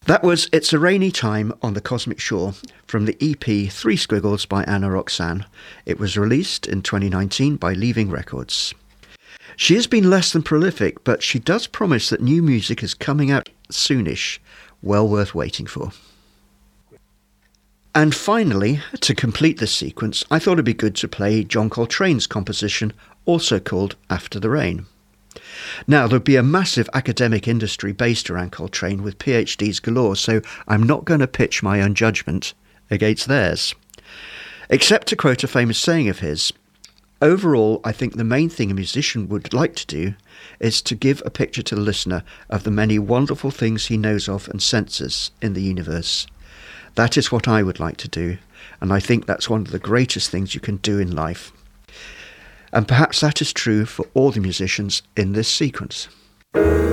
That was It's a Rainy Time on the Cosmic Shore from the EP Three Squiggles by Anna Roxanne. It was released in 2019 by Leaving Records. She has been less than prolific, but she does promise that new music is coming out soonish. Well worth waiting for. And finally, to complete this sequence, I thought it'd be good to play John Coltrane's composition, also called After the Rain. Now, there'd be a massive academic industry based around Coltrane with PhDs galore, so I'm not going to pitch my own judgment against theirs. Except to quote a famous saying of his, overall, I think the main thing a musician would like to do is to give a picture to the listener of the many wonderful things he knows of and senses in the universe. That is what I would like to do, and I think that's one of the greatest things you can do in life. And perhaps that is true for all the musicians in this sequence.